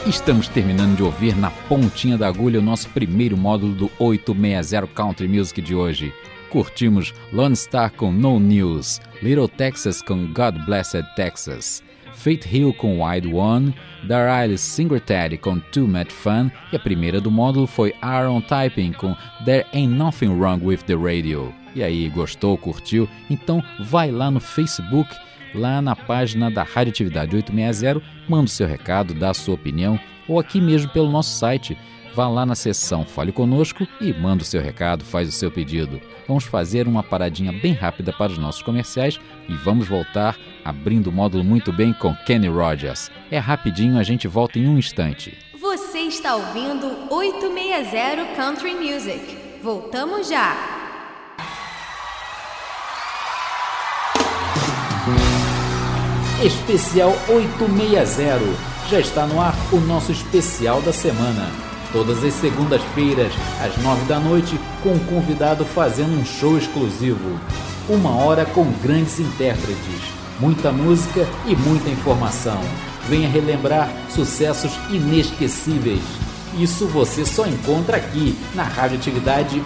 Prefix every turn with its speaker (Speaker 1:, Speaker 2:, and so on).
Speaker 1: Estamos terminando de ouvir na pontinha da agulha o nosso primeiro módulo do 860 Country Music de hoje. Curtimos Lone Star com No News, Little Texas com God Blessed Texas, Faith Hill com Wide One, Daryl Singletary com Too Much Fun e a primeira do módulo foi Aaron Typing com There Ain't Nothing Wrong With The Radio. E aí, gostou, curtiu? Então vai lá no Facebook, lá na página da Radioatividade 860, manda o seu recado, dá a sua opinião, ou aqui mesmo pelo nosso site. Vá lá na seção Fale Conosco e manda o seu recado, faz o seu pedido. Vamos fazer uma paradinha bem rápida para os nossos comerciais e vamos voltar abrindo o módulo muito bem com Kenny Rogers. É rapidinho, a gente volta em um instante.
Speaker 2: Você está ouvindo 860 Country Music. Voltamos já!
Speaker 1: Especial 860. Já está no ar o nosso especial da semana. Todas as segundas-feiras, às 9 da noite, com um convidado fazendo um show exclusivo. 1 hora com grandes intérpretes, muita música e muita informação. Venha relembrar sucessos inesquecíveis. Isso você só encontra aqui na Radioatividade